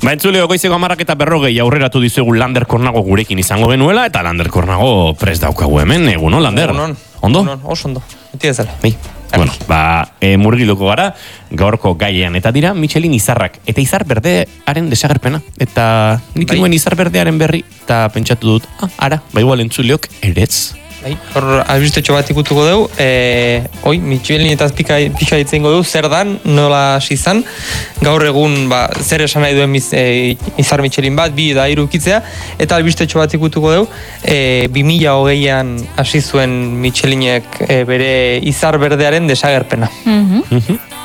Entzuleo, goizeko 10:40 aurreratu dizuegu Lander Kornago gurekin izango genuela, eta Lander Kornago prest daukagu hemen, egunon, Lander? Ondo? Oso ondo, beti ezala. Bueno, murgiluko gara, gaurko gaiean, eta dira Michelin izarrak, eta izar berdearen desagerpena, eta nik nuen izar berdearen berri, eta pentsatu dut, ara, igual entzuleok eretz. Hor, albistetxo bat ikutuko dugu, Michelin eta pika ditzengo dugu, zer dan, nola hasi izan, gaur egun zer esan nahi duen izar Michelin bat, 2 eta 3 ukitzea, eta albistetxo bat ikutuko dugu, 2020an hasi zuen Michelinek bere izar berdearen desagerpena.